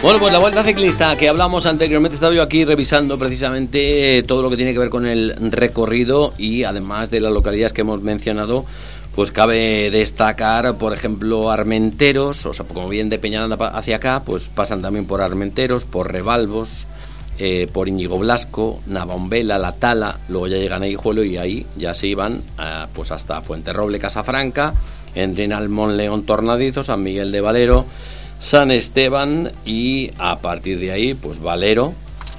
Bueno, pues la Vuelta Ciclista que hablamos anteriormente, estaba yo aquí revisando precisamente todo lo que tiene que ver con el recorrido y además de las localidades que hemos mencionado, pues cabe destacar, por ejemplo, Armenteros, o sea, como bien de Peñaranda hacia acá, pues pasan también por Armenteros, por Rebalvos, por Íñigo Blasco, Navaombela, La Tala, luego ya llegan a Guijuelo y ahí ya se iban pues hasta Fuenterroble, Casafranca, Endrinal, Monleón, Tornadizo, San Miguel de Valero, San Esteban y a partir de ahí, pues Valero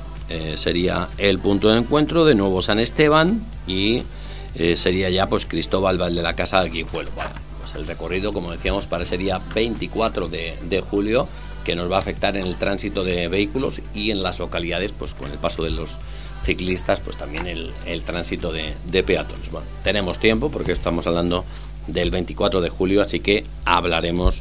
sería el punto de encuentro, de nuevo San Esteban y sería ya pues Cristóbal Val de la Casa de Guijuelo. Bueno, pues el recorrido, como decíamos, para ese día 24 de julio, que nos va a afectar en el tránsito de vehículos y en las localidades, pues con el paso de los ciclistas, pues también el tránsito de peatones. Bueno, tenemos tiempo porque estamos hablando del 24 de julio, así que hablaremos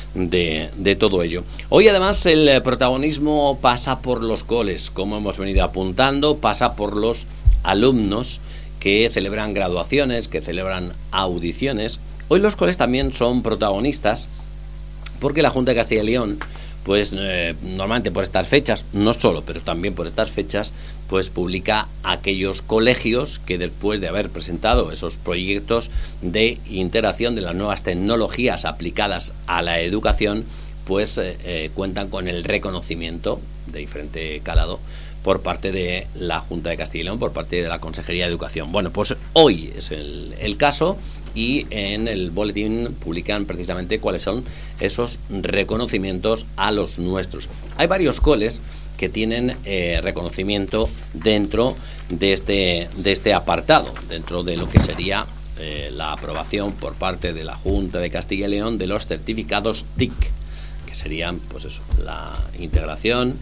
de todo ello. Hoy además el protagonismo pasa por los coles, como hemos venido apuntando, pasa por los alumnos que celebran graduaciones, que celebran audiciones. Hoy los coles también son protagonistas porque la Junta de Castilla y León, pues normalmente por estas fechas, no solo, pero también por estas fechas, pues publica aquellos colegios que después de haber presentado esos proyectos de integración de las nuevas tecnologías aplicadas a la educación, pues cuentan con el reconocimiento de diferente calado por parte de la Junta de Castilla y León, por parte de la Consejería de Educación. Bueno, pues hoy es el caso y en el boletín publican precisamente cuáles son esos reconocimientos a los nuestros. Hay varios coles que tienen reconocimiento dentro de este apartado, dentro de lo que sería la aprobación por parte de la Junta de Castilla y León de los certificados TIC, que serían pues eso, la integración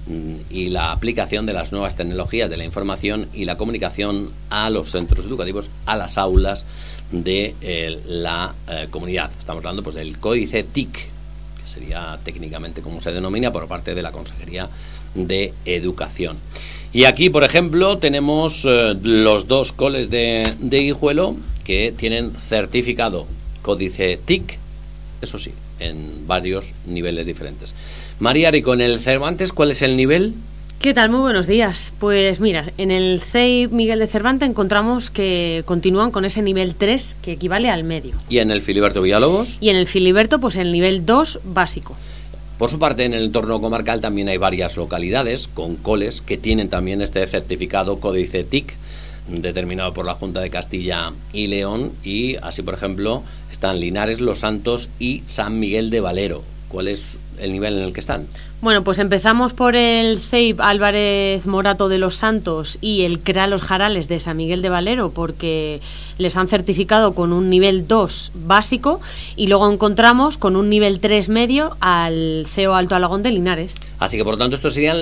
y la aplicación de las nuevas tecnologías de la información y la comunicación a los centros educativos, a las aulas de la comunidad. Estamos hablando pues del códice TIC, que sería técnicamente como se denomina por parte de la Consejería de Educación. Y aquí, por ejemplo, tenemos los dos coles de Guijuelo que tienen certificado códice TIC, eso sí, en varios niveles diferentes. María Rico, en el Cervantes, ¿cuál es el nivel? ¿Qué tal? Muy buenos días. Pues mira, en el CEIP Miguel de Cervantes encontramos que continúan con ese nivel 3 que equivale al medio. ¿Y en el Filiberto Villalobos? Y en el Filiberto, pues el nivel 2 básico. Por su parte, en el entorno comarcal también hay varias localidades con coles que tienen también este certificado códice TIC determinado por la Junta de Castilla y León, y así, por ejemplo, están Linares, Los Santos y San Miguel de Valero. ¿Cuál es el nivel en el que están? Bueno, pues empezamos por el CEIP Álvarez Morato de Los Santos y el CRA Los Jarales de San Miguel de Valero, porque les han certificado con un nivel 2 básico, y luego encontramos con un nivel 3 medio al CEO Alto Alagón de Linares. Así que, por lo tanto, estos serían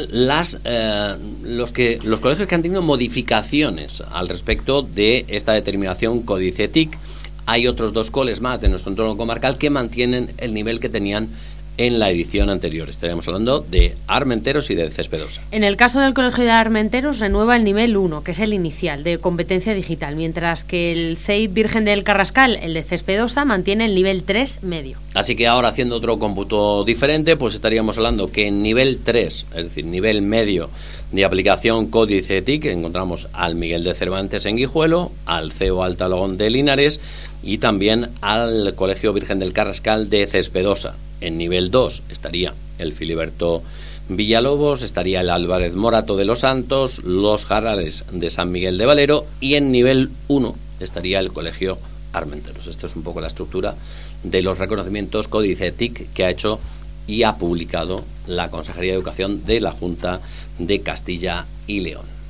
los colegios que han tenido modificaciones al respecto de esta determinación códice TIC. Hay otros dos coles más de nuestro entorno comarcal que mantienen el nivel que tenían en la edición anterior. Estaríamos hablando de Armenteros y de Cespedosa. En el caso del Colegio de Armenteros renueva el nivel 1, que es el inicial, de competencia digital, mientras que el CEIP Virgen del Carrascal, el de Cespedosa, mantiene el nivel 3 medio. Así que ahora, haciendo otro cómputo diferente, pues estaríamos hablando que en nivel 3, es decir, nivel medio de aplicación códice TIC, encontramos al Miguel de Cervantes en Guijuelo, al CEO Alto Alagón de Linares y también al Colegio Virgen del Carrascal de Cespedosa. En nivel 2 estaría el Filiberto Villalobos, estaría el Álvarez Morato de Los Santos, Los Jarales de San Miguel de Valero, y en nivel 1 estaría el Colegio Armenteros. Esta es un poco la estructura de los reconocimientos códice TIC que ha hecho y ha publicado la Consejería de Educación de la Junta de Castilla y León.